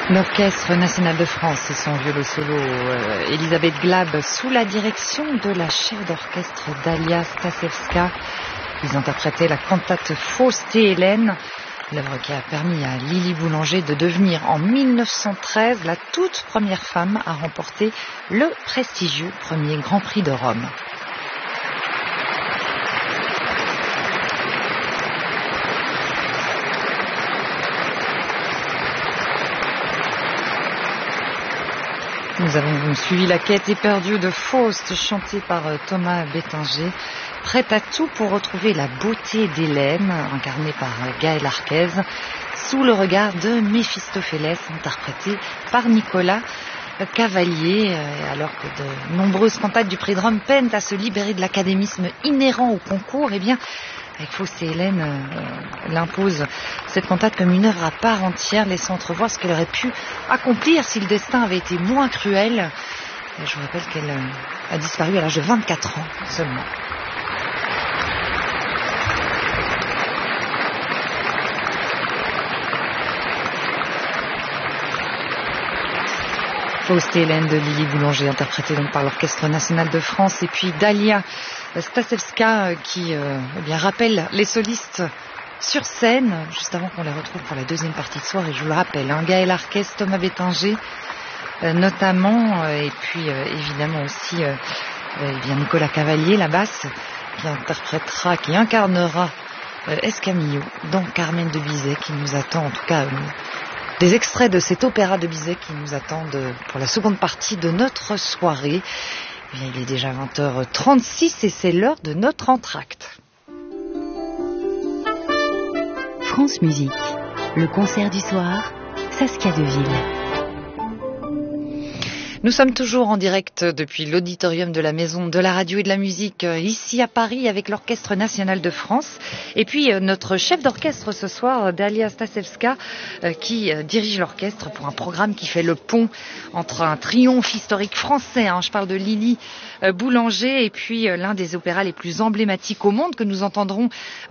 L'Orchestre national de France et son violon solo Elisabeth Glab sous la direction de la chef d'orchestre Dalia Stasevska. Ils interprétaient la cantate Faust et Hélène, l'œuvre qui a permis à Lily Boulanger de devenir en 1913 la toute première femme à remporter le prestigieux premier Grand Prix de Rome. Nous avons suivi la quête éperdue de Faust, chantée par Thomas Bettinger, prête à tout pour retrouver la beauté d'Hélène, incarnée par Gaël Arquez, sous le regard de Méphistophélès, interprété par Nicolas Cavalier, alors que de nombreuses cantates du prix de Rome peinent à se libérer de l'académisme inhérent au concours, eh bien, avec Faust et Hélène, elle impose cette cantate comme une œuvre à part entière, laissant entrevoir ce qu'elle aurait pu accomplir si le destin avait été moins cruel. Et je vous rappelle qu'elle a disparu à l'âge de 24 ans seulement. Faust et Hélène de Lily Boulanger, interprétée donc par l'Orchestre national de France, et puis Dalia Stasevska qui rappelle les solistes sur scène, juste avant qu'on les retrouve pour la deuxième partie de soir. Et je vous le rappelle, Gaël Arquez, Thomas Bettinger notamment, et puis évidemment aussi Nicolas Cavalier, la basse, qui incarnera Escamillo dans Carmen de Bizet, qui nous attend, en tout cas des extraits de cet opéra de Bizet qui nous attendent pour la seconde partie de notre soirée. Il est déjà 20h36 et c'est l'heure de notre entracte. France Musique, le concert du soir, Saskia Deville. Nous sommes toujours en direct depuis l'auditorium de la Maison de la Radio et de la Musique, ici à Paris, avec l'Orchestre national de France. Et puis notre chef d'orchestre ce soir, Dalia Stasevska, qui dirige l'orchestre pour un programme qui fait le pont entre un triomphe historique français, je parle de Lily Boulanger, et puis l'un des opéras les plus emblématiques au monde que nous entendrons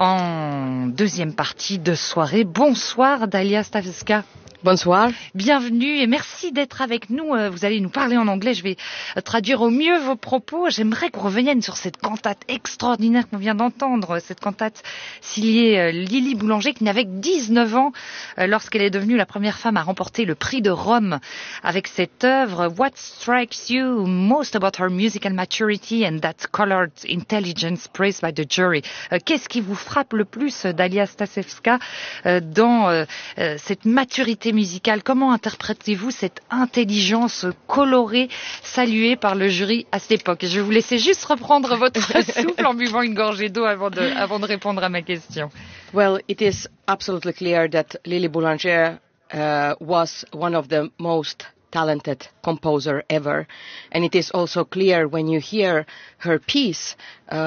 en deuxième partie de soirée. Bonsoir Dalia Stasevska. Bonsoir. Bienvenue et merci d'être avec nous. Vous allez nous parler en anglais. Je vais traduire au mieux vos propos. J'aimerais qu'on revienne sur cette cantate extraordinaire qu'on vient d'entendre. Cette cantate signée Lily Boulanger qui n'avait que 19 ans lorsqu'elle est devenue la première femme à remporter le prix de Rome avec cette œuvre. What strikes you most about her musical maturity and that colored intelligence praised by the jury? Qu'est-ce qui vous frappe le plus, Dalia Stasevska, dans cette maturité musicale? Comment interprétez-vous cette intelligence colorée saluée par le jury à cette époque? Je vais vous laisser juste reprendre votre souffle en buvant une gorgée d'eau avant de répondre à ma question. Well, it is absolutely clear that Lily Boulanger was one of the most talented composer ever, and it is also clear when you hear her piece,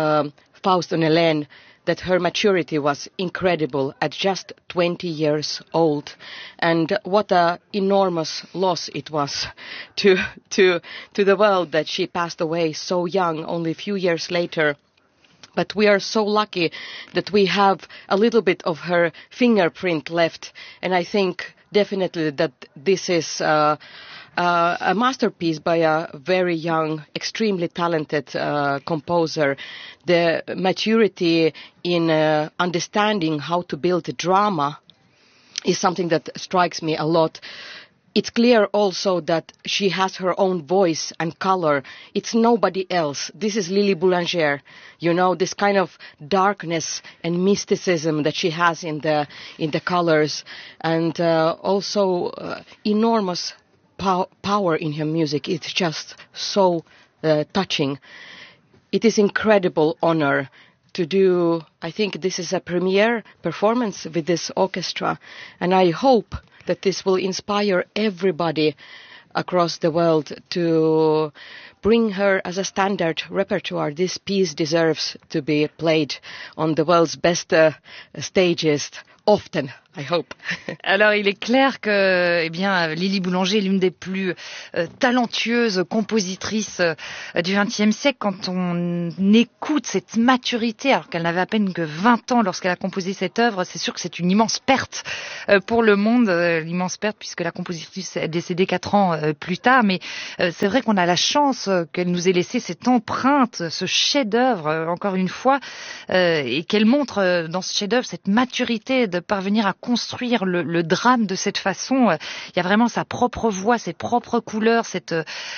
Faust and Hélène, that her maturity was incredible at just 20 years old, and what an enormous loss it was to the world that she passed away so young, only a few years later. But we are so lucky that we have a little bit of her fingerprint left, and I think definitely that this is a masterpiece by a very young, extremely talented composer. The maturity in understanding how to build a drama is something that strikes me a lot. It's clear also that she has her own voice and color. It's nobody else. This is Lily Boulanger. You know, this kind of darkness and mysticism that she has in the colors, and also enormous power in her music. It's just so touching. It is incredible honor to do. I think this is a premiere performance with this orchestra, and I hope that this will inspire everybody across the world to bring her as a standard repertoire. This piece deserves to be played on the world's best stages often, I hope. Alors, il est clair que, Lily Boulanger est l'une des plus talentueuses compositrices du XXe siècle. Quand on écoute cette maturité, alors qu'elle n'avait à peine que 20 ans lorsqu'elle a composé cette œuvre, c'est sûr que c'est une immense perte pour le monde, l'immense perte puisque la compositrice est décédée 4 ans plus tard. Mais c'est vrai qu'on a la chance qu'elle nous ait laissé cette empreinte, ce chef-d'œuvre, encore une fois, et qu'elle montre dans ce chef-d'œuvre cette maturité de parvenir à construire le drame de cette façon. Il y a vraiment sa propre voix, ses propres couleurs, cette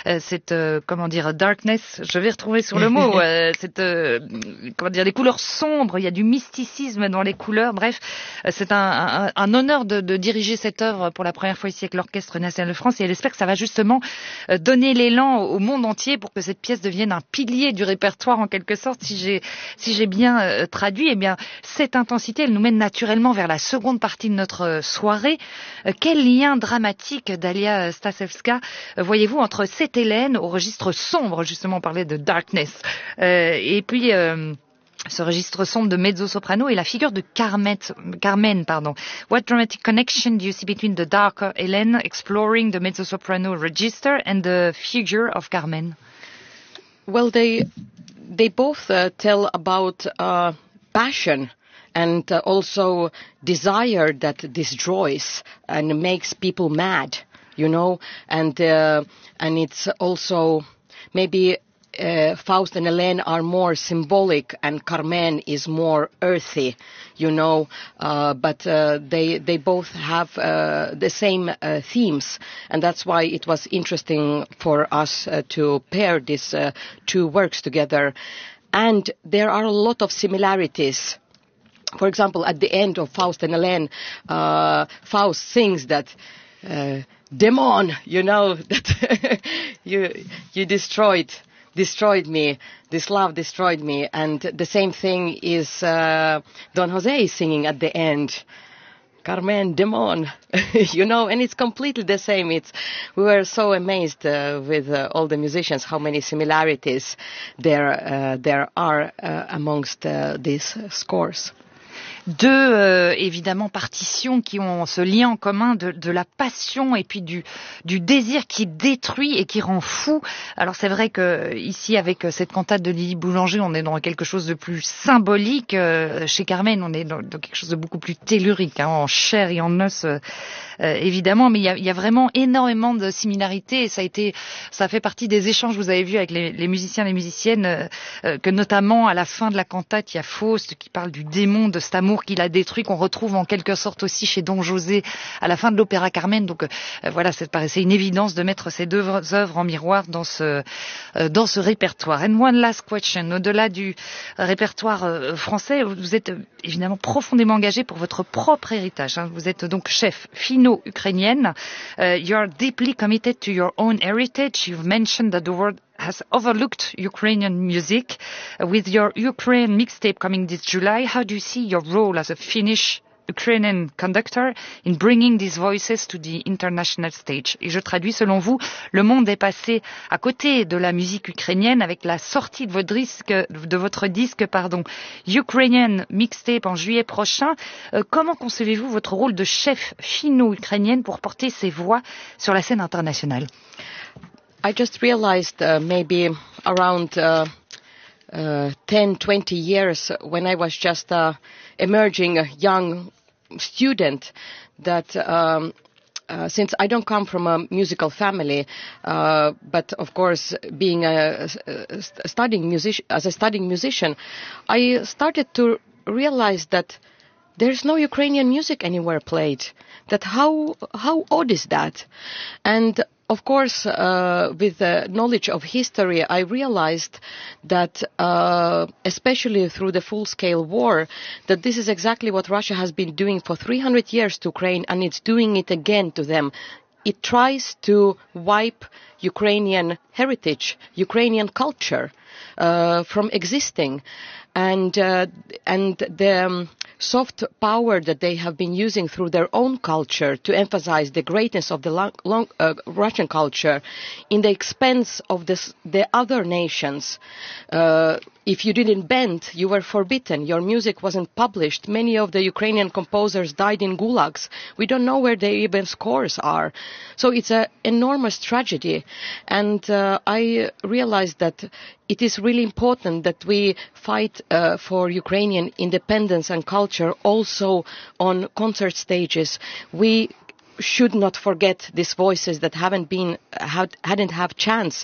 darkness, je vais retrouver sur le mot, les couleurs sombres, il y a du mysticisme dans les couleurs. Bref, c'est un honneur de diriger cette œuvre pour la première fois ici avec l'Orchestre National de France, et elle espère que ça va justement donner l'élan au monde entier pour que cette pièce devienne un pilier du répertoire en quelque sorte. Si j'ai bien traduit, cette intensité, elle nous mène naturellement vers la seconde partie de notre soirée. Quel lien dramatique, Dalia Stasevska, voyez-vous entre cette Hélène au registre sombre, justement on parlait de darkness, et puis ce registre sombre de mezzo-soprano et la figure de Carmen. What dramatic connection do you see between the darker Hélène exploring the mezzo-soprano register and the figure of Carmen? Well, they both tell about passion and also desire that destroys and makes people mad, and it's also maybe Faust and Hélène are more symbolic and Carmen is more earthy, but they both have the same themes, and that's why it was interesting for us to pair these two works together. And there are a lot of similarities. For example, at the end of Faust and Hélène, Faust sings that demon, that you destroyed me, this love destroyed me, and the same thing is Don Jose singing at the end, Carmen, demon, and it's completely the same. We were so amazed with all the musicians how many similarities there are amongst these scores. Deux évidemment partitions qui ont ce lien en commun de la passion et puis du désir qui détruit et qui rend fou. Alors c'est vrai que ici avec cette cantate de Lily Boulanger, on est dans quelque chose de plus symbolique. Chez Carmen, on est dans quelque chose de beaucoup plus tellurique, en chair et en os. Évidemment, mais il y a vraiment énormément de similarités et ça fait partie des échanges que vous avez vus avec les musiciens et les musiciennes, que notamment à la fin de la cantate, il y a Faust qui parle du démon, de cet amour qu'il a détruit, qu'on retrouve en quelque sorte aussi chez Don José à la fin de l'opéra Carmen. Donc voilà, ça paraissait une évidence de mettre ces deux œuvres en miroir dans ce répertoire. And one last question, au-delà du répertoire français, vous êtes évidemment profondément engagé pour votre propre héritage. Vous êtes donc chef finno-ukrainienne. You are deeply committed to your own heritage. You've mentioned that the world has overlooked Ukrainian music. With your Ukraine mixtape coming this July, how do you see your role as a Finnish Ukrainian conductor in bringing these voices to the international stage? Et je traduis, selon vous, le monde est passé à côté de la musique ukrainienne avec la sortie de votre disque, Ukrainian Mixtape en juillet prochain. Comment concevez-vous votre rôle de chef finno-ukrainienne pour porter ces voix sur la scène internationale? I just realized maybe around 10-20 years when I was just emerging young student that since I don't come from a musical family, but of course being as a studying musician, I started to realize that there's no Ukrainian music anywhere played. That how odd is that? And of course, with the knowledge of history, I realized that, especially through the full-scale war, that this is exactly what Russia has been doing for 300 years to Ukraine, and it's doing it again to them. It tries to wipe Ukrainian heritage, Ukrainian culture from existing. And the soft power that they have been using through their own culture to emphasize the greatness of the Russian culture in the expense of the other nations. If you didn't bend, you were forbidden. Your music wasn't published. Many of the Ukrainian composers died in gulags. We don't know where their even scores are. So it's an enormous tragedy. And I realized that it is really important that we fight for Ukrainian independence and culture also on concert stages. We should not forget these voices that hadn't have chance